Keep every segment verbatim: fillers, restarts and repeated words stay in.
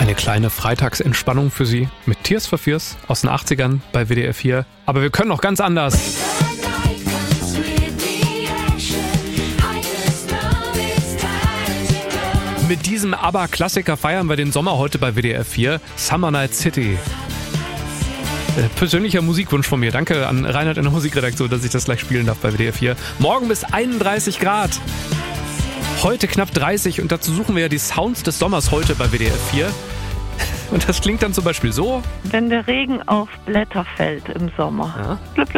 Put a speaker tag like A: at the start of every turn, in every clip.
A: Eine kleine Freitagsentspannung für Sie mit Tears for Fears aus den achtzigern bei W D R vier. Aber wir können auch ganz anders. Mit diesem ABBA-Klassiker feiern wir den Sommer heute bei W D R vier. Summer Night City. Äh, persönlicher Musikwunsch von mir. Danke an Reinhard in der Musikredaktion, dass ich das gleich spielen darf bei W D R vier. Morgen bis einunddreißig Grad. Heute knapp dreißig und dazu suchen wir ja die Sounds des Sommers heute bei W D R vier. Und das klingt dann zum Beispiel so.
B: Wenn der Regen auf Blätter fällt im Sommer.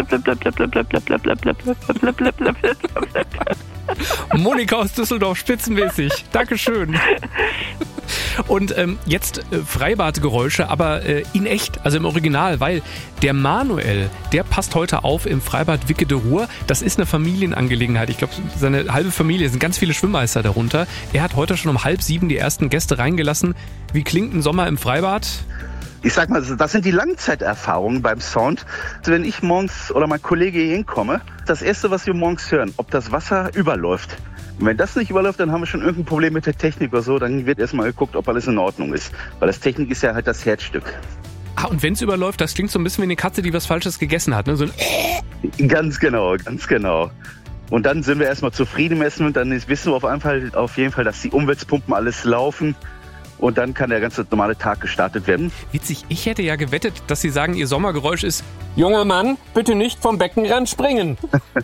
A: Monika aus Düsseldorf, spitzenmäßig. Dankeschön. Und ähm, jetzt äh, Freibadgeräusche, aber äh, in echt, also im Original, weil der Manuel, der passt heute auf im Freibad Wicke de Ruhr. Das ist eine Familienangelegenheit. Ich glaube, seine halbe Familie, sind ganz viele Schwimmmeister darunter. Er hat heute schon um halb sieben die ersten Gäste reingelassen. Wie klingt ein Sommer im Freibad?
C: Ich sag mal, das sind die Langzeiterfahrungen beim Sound. Also wenn ich morgens oder mein Kollege hier hinkomme, das Erste, was wir morgens hören, ob das Wasser überläuft. Und wenn das nicht überläuft, dann haben wir schon irgendein Problem mit der Technik oder so. Dann wird erstmal geguckt, ob alles in Ordnung ist. Weil das Technik ist ja halt das Herzstück.
A: Ah, und wenn es überläuft, das klingt so ein bisschen wie eine Katze, die was Falsches gegessen hat, ne? So ein
C: Ganz genau, ganz genau. Und dann sind wir erstmal zufrieden im Essen und dann wissen wir auf jeden Fall, auf jeden Fall, dass die Umweltpumpen alles laufen. Und dann kann der ganze normale Tag gestartet werden.
A: Witzig, ich hätte ja gewettet, dass Sie sagen, Ihr Sommergeräusch ist:
D: Junger Mann, bitte nicht vom Beckenrand springen.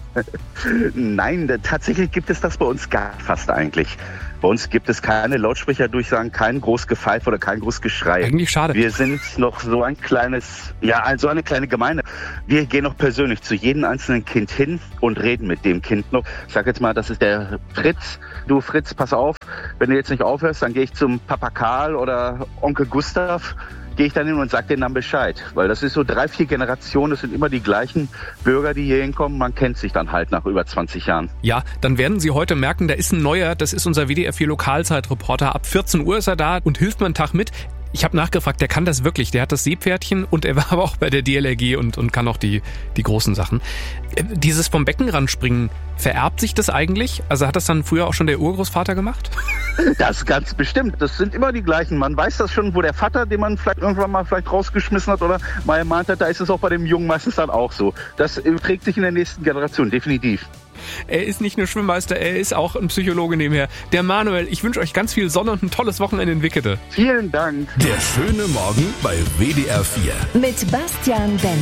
C: Nein, tatsächlich gibt es das bei uns gar fast eigentlich. Bei uns gibt es keine Lautsprecherdurchsagen, kein groß Gepfeife oder kein groß Geschrei.
A: Eigentlich schade.
C: Wir sind noch so ein kleines, ja, so eine kleine Gemeinde. Wir gehen noch persönlich zu jedem einzelnen Kind hin und reden mit dem Kind noch. Ich sag jetzt mal, das ist der Fritz. Du Fritz, pass auf, wenn du jetzt nicht aufhörst, dann gehe ich zum Papa Karl oder Onkel Gustav. Gehe ich dann hin und sage denen dann Bescheid. Weil das ist so drei, vier Generationen, das sind immer die gleichen Bürger, die hier hinkommen. Man kennt sich dann halt nach über zwanzig Jahren.
A: Ja, dann werden Sie heute merken, da ist ein neuer, das ist unser W D R vier Lokalzeitreporter. Ab vierzehn Uhr ist er da und hilft mir einen Tag mit. Ich habe nachgefragt, der kann das wirklich. Der hat das Seepferdchen und er war aber auch bei der D L R G und, und kann auch die, die großen Sachen. Dieses vom Beckenrand springen, vererbt sich das eigentlich? Also hat das dann früher auch schon der Urgroßvater gemacht?
C: Das ganz bestimmt. Das sind immer die gleichen. Man weiß das schon, wo der Vater, den man vielleicht irgendwann mal vielleicht rausgeschmissen hat oder mal ermahnt hat, da ist es auch bei dem Jungen meistens dann auch so. Das trägt sich in der nächsten Generation, definitiv.
A: Er ist nicht nur Schwimmmeister, er ist auch ein Psychologe nebenher. Der Manuel, ich wünsche euch ganz viel Sonne und ein tolles Wochenende in Wickede.
C: Vielen Dank.
E: Der schöne Morgen bei W D R vier.
F: Mit Bastian Benz.